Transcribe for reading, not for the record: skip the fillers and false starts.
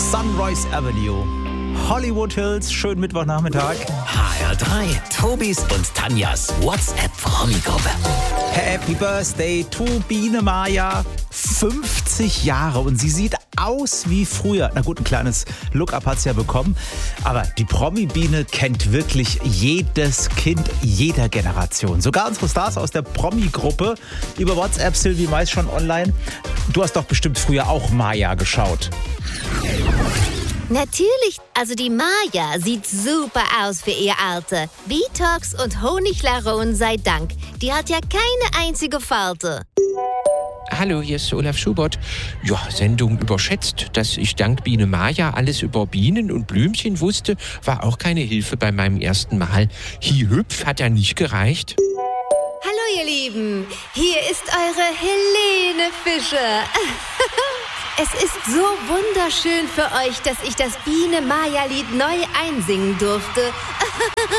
Sunrise Avenue. Hollywood Hills, schönen Mittwochnachmittag. HR3, Tobis und Tanjas WhatsApp-Promi-Gruppe. Happy Birthday to Biene Maya. 50 Jahre und sie sieht aus wie früher. Na gut, ein kleines Look-up hat sie ja bekommen. Aber die Promi-Biene kennt wirklich jedes Kind jeder Generation. Sogar unsere Stars aus der Promi-Gruppe über WhatsApp, Sylvie Mais schon online. Du hast doch bestimmt früher auch Maya geschaut. Natürlich, also die Maya sieht super aus für ihr Alter. Detox und Honiglaron sei Dank. Die hat ja keine einzige Falte. Hallo, hier ist Olaf Schubert. Ja, Sendung überschätzt. Dass ich dank Biene Maya alles über Bienen und Blümchen wusste, war auch keine Hilfe bei meinem ersten Mal. Hüpf hat ja nicht gereicht. Hallo ihr Lieben, hier ist eure Helene Fischer. Es ist so wunderschön für euch, dass ich das Biene-Maya-Lied neu einsingen durfte.